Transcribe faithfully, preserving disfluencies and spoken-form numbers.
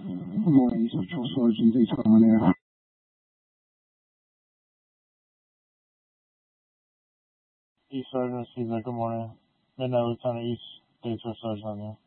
Good morning, Central Sergeant Daytona there. East Sergeant, Caesar, good morning. Midnight Lieutenant East, Daytona Sergeant on you.